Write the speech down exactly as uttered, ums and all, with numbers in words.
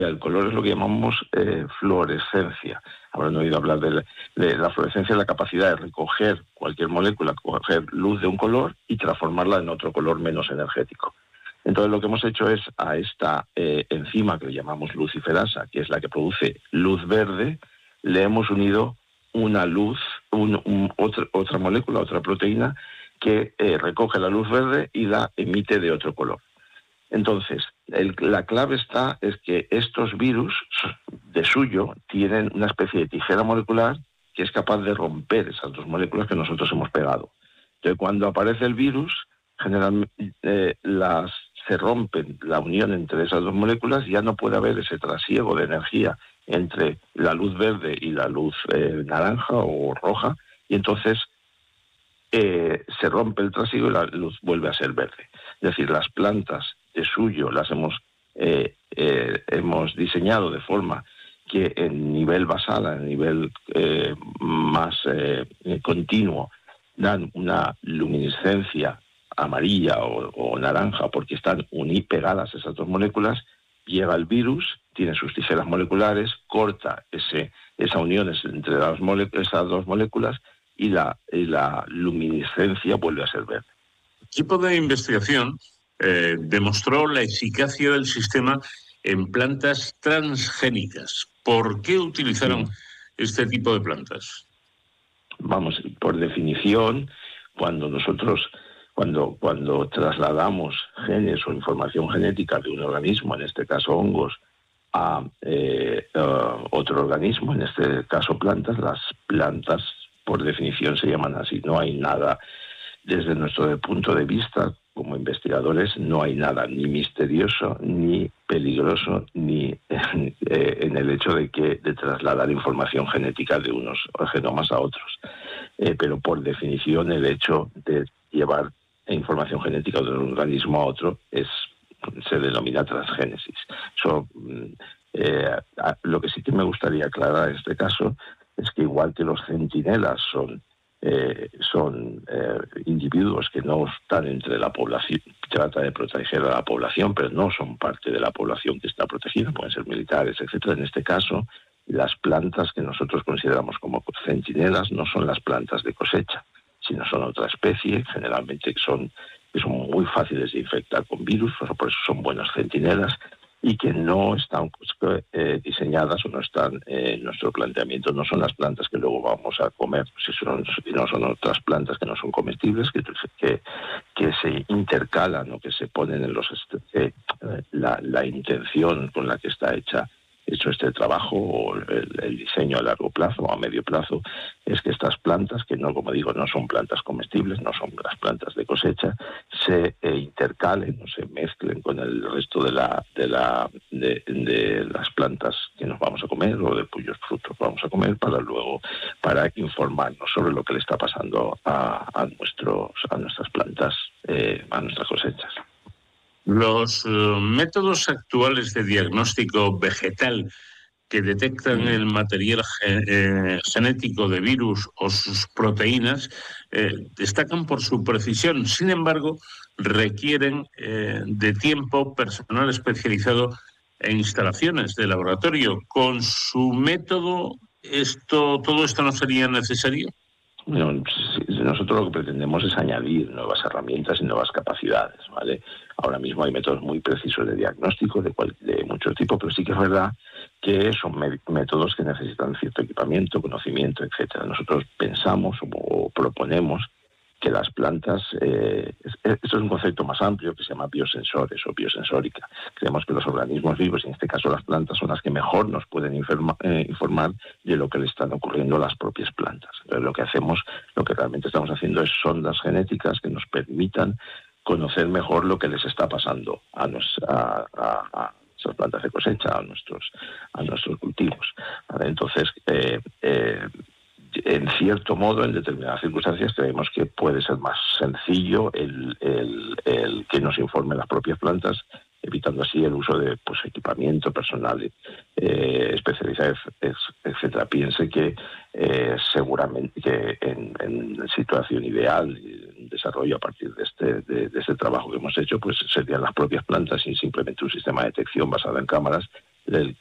El color es lo que llamamos eh, fluorescencia. Habrán oído hablar de la, de la fluorescencia, la capacidad de recoger cualquier molécula, coger luz de un color y transformarla en otro color menos energético. Entonces lo que hemos hecho es a esta eh, enzima que le llamamos luciferasa, que es la que produce luz verde, le hemos unido una luz, un, un, otra, otra molécula, otra proteína, que eh, recoge la luz verde y la emite de otro color. Entonces, el, la clave está es que estos virus, de suyo, tienen una especie de tijera molecular que es capaz de romper esas dos moléculas que nosotros hemos pegado. Entonces, cuando aparece el virus, generalmente eh, las, se rompen la unión entre esas dos moléculas, ya no puede haber ese trasiego de energía entre la luz verde y la luz eh, naranja o roja, y entonces eh, se rompe el trasiego y la luz vuelve a ser verde. Es decir, las plantas de suyo las hemos, eh, eh, hemos diseñado de forma que en nivel basal, en nivel eh, más eh, continuo, dan una luminiscencia amarilla o, o naranja porque están unidas, pegadas esas dos moléculas. Llega el virus, tiene sus tijeras moleculares, corta ese, esa unión entre las mole, esas dos moléculas y la, y la luminiscencia vuelve a ser verde. El equipo de investigación eh, demostró la eficacia del sistema en plantas transgénicas. ¿Por qué utilizaron sí. este tipo de plantas? Vamos, por definición, cuando nosotros, cuando, cuando trasladamos genes o información genética de un organismo, en este caso hongos, a eh, uh, otro organismo, en este caso plantas, las plantas por definición se llaman así. No hay nada, desde nuestro punto de vista como investigadores, no hay nada ni misterioso, ni peligroso, ni eh, en el hecho de que de trasladar información genética de unos genomas a otros. Eh, pero por definición el hecho de llevar información genética de un organismo a otro es, se denomina transgénesis. So, eh, lo que sí que me gustaría aclarar en este caso es que igual que los centinelas son Eh, son eh, individuos que no están entre la población, trata de proteger a la población, pero no son parte de la población que está protegida, pueden ser militares, etcétera. En este caso, las plantas que nosotros consideramos como centinelas no son las plantas de cosecha, sino son otra especie, generalmente son, que son muy fáciles de infectar con virus, por eso son buenas centinelas, y que no están eh, diseñadas o no están eh, en nuestro planteamiento. No son las plantas que luego vamos a comer, si son, no son otras plantas que no son comestibles, que, que, que se intercalan o que se ponen en los... Eh, la, la intención con la que está hecha hecho este trabajo o el, el diseño a largo plazo o a medio plazo es que estas plantas, que no, como digo, no son plantas comestibles, no son las plantas de cosecha, se eh, intercalen o se mezclen con el resto de la de la de, de las plantas que nos vamos a comer o de cuyos frutos vamos a comer para luego para informarnos sobre lo que le está pasando a, a nuestros a nuestras plantas, eh, a nuestras cosechas. Los uh, métodos actuales de diagnóstico vegetal que detectan el material ge- eh, genético de virus o sus proteínas eh, destacan por su precisión. Sin embargo, requieren eh, de tiempo, personal especializado e instalaciones de laboratorio. ¿Con su método esto, todo esto no sería necesario? Bueno, nosotros lo que pretendemos es añadir nuevas herramientas y nuevas capacidades, ¿vale? Ahora mismo hay métodos muy precisos de diagnóstico de, cual, de mucho tipo, pero sí que es verdad que son métodos que necesitan cierto equipamiento, conocimiento, etcétera. Nosotros pensamos o proponemos que las plantas, eh, esto es un concepto más amplio que se llama biosensores o biosensórica. Creemos que los organismos vivos, en este caso las plantas, son las que mejor nos pueden informa, eh, informar de lo que le están ocurriendo a las propias plantas. Entonces lo que hacemos, lo que realmente estamos haciendo es sondas genéticas que nos permitan conocer mejor lo que les está pasando a, nos, a, a, a nuestras plantas de cosecha, a nuestros, a nuestros cultivos. ¿Vale? Entonces, eh, eh, en cierto modo, en determinadas circunstancias, creemos que puede ser más sencillo el, el, el que nos informen las propias plantas, evitando así el uso de pues, equipamiento personal eh, especializado, etcétera. Piense que eh, seguramente que en, en situación ideal, en desarrollo a partir de este, de, de este trabajo que hemos hecho, pues serían las propias plantas y simplemente un sistema de detección basado en cámaras el